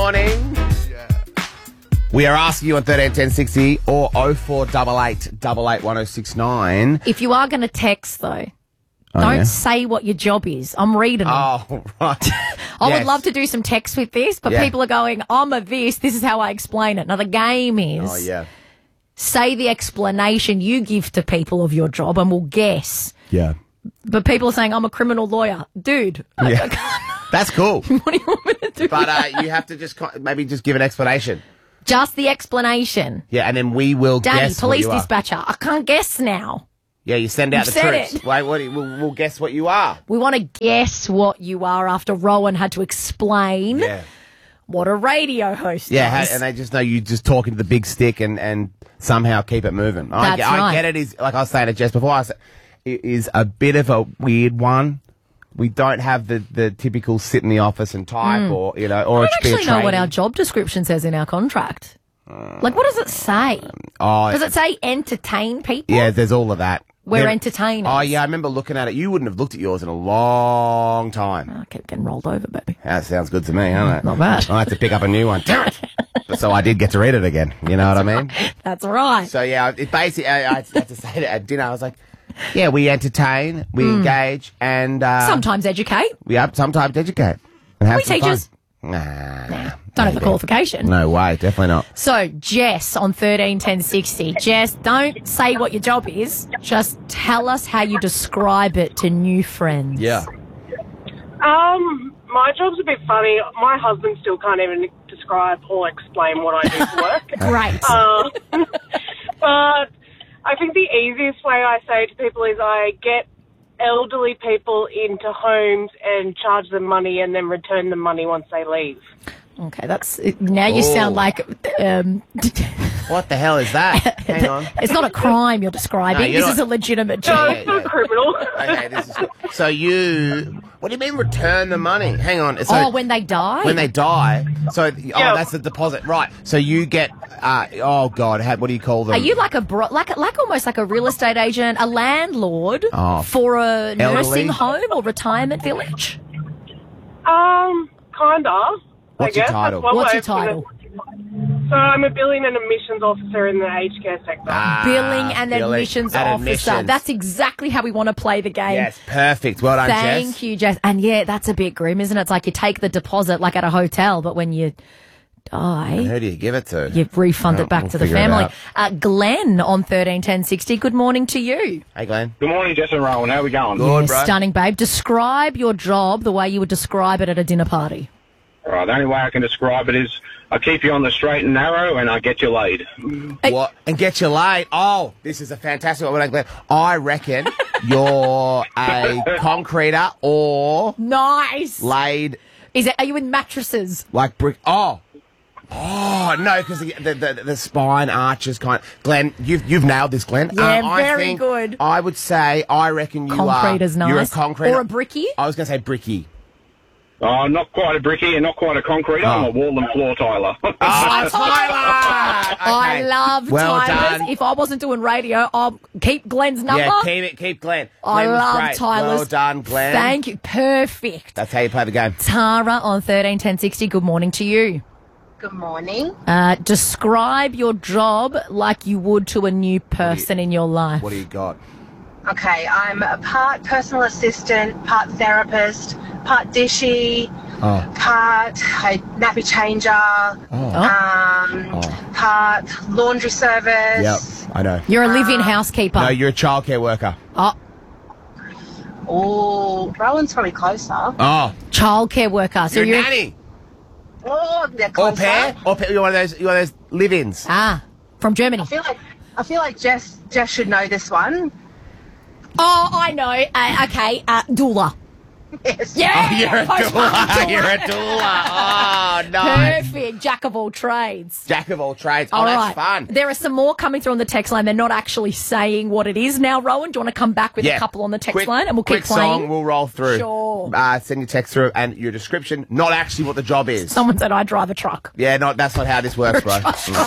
morning. We are asking you on 131060 or 0488 881069. If you are going to text, though, don't say what your job is. I'm reading them. Oh, right. I would love to do some text with this, but people are going, I'm a this is how I explain it. Now, the game is say the explanation you give to people of your job and we'll guess. Yeah. But people are saying, I'm a criminal lawyer. Dude. Yeah. That's cool. What do you want me to do? But you have to just maybe just give an explanation. Just the explanation. Yeah, and then we will Daddy, guess police what you dispatcher. I can't guess now. Yeah, you send out You've the said troops. it. Wait, we'll guess what you are. We want to guess what you are after Rowan had to explain what a radio host does. And they just know you just talking to the big stick and somehow keep it moving. I get it. Is like I was saying to Jess before, it is a bit of a weird one. We don't have the typical sit in the office and type or I don't actually know what our our job description says in our contract. Like, what does it say? Does it say entertain people? Yeah, there's all of that. We're entertainers. Oh, yeah, I remember looking at it. You wouldn't have looked at yours in a long time. I kept getting rolled over, baby. That sounds good to me, doesn't it? Not bad. I have to pick up a new one. Damn it! So I did get to read it again. You know what I mean? That's right. So, yeah, it basically, I had to say it at dinner. I was like, yeah, we entertain, we engage, and... sometimes educate. Yeah, sometimes educate. And have We some teachers. fun. Nah. Don't have the qualification. No way, definitely not. So, Jess on 131060. Jess, don't say what your job is. Just tell us how you describe it to new friends. Yeah. My job's a bit funny. My husband still can't even describe or explain what I do for work. Great. But I think the easiest way I say to people is I get elderly people into homes and charge them money and then return them money once they leave. Okay, that's now you sound like What the hell is that? Hang on. it's not a crime you're describing. No, this is a legitimate No, job. it's not criminal. Okay, this is good. So what do you mean return the money? Hang on. So when they die? When they die. So, that's the deposit. Right. So you get, oh God, what do you call them? Are you like like almost like a real estate agent, a landlord for a nursing home or retirement village? Kinda. What's your title? What's your title? So I'm a billing and admissions officer in the aged care sector. Billing and admissions officer. That's exactly how we want to play the game. Yes, perfect. Well done, Jess. Thank you, Jess. And yeah, that's a bit grim, isn't it? It's like you take the deposit like at a hotel, but when you die, and who do you give it to? You refund it back to the family. Glenn on 131060. Good morning to you. Hey, Glenn. Good morning, Jess and Rowan. How are we going? Good, bro. Stunning, babe. Describe your job the way you would describe it at a dinner party. All right, the only way I can describe it is I keep you on the straight and narrow and I get you laid. What? And get you laid? Oh, this is a fantastic one, Glenn. I reckon you're a concreter or... Nice. Laid... Are you in mattresses? Like brick... Oh, no, because the spine arches kind of... Glenn, you've nailed this, Glenn. Yeah, very good. I would say, I reckon you Concreter's nice. You're a concreter. Or a brickie? I was going to say bricky. Oh, not quite a brickie and not quite a concreter. I'm a wall and floor tiler. Tyler! Okay. I love Tylers. Done. If I wasn't doing radio, I'll keep Glenn's number. Yeah, keep Glenn. I love great. Tylers. Well done, Glenn. Thank you. Perfect. That's how you play the game. Tara on 131060. Good morning to you. Good morning. Describe your job like you would to a new person in your life. What do you got? Okay, I'm a part personal assistant, part therapist, part dishy, part nappy changer, part laundry service. Yep, I know. You're a live-in housekeeper. No, you're a childcare worker. Oh, Rowan's probably closer. Oh. Childcare worker. So you're a nanny. Oh, they're closer. Or pair. You're one of those live-ins. From Germany. I feel like Jess should know this one. Oh, I know. Okay, doula. Yes. Yeah. Oh, you're a doula. You're a doula. Oh, no. Perfect. Jack of all trades. Jack of all trades. Oh, All that's right. fun. There are some more coming through on the text line. They're not actually saying what it is now, Rowan. Do you want to come back with a couple on the text line and we'll keep playing? Quick song, we'll roll through. Sure. Send your text through and your description, not actually what the job is. Someone said I drive a truck. Yeah, that's not how this works, bro.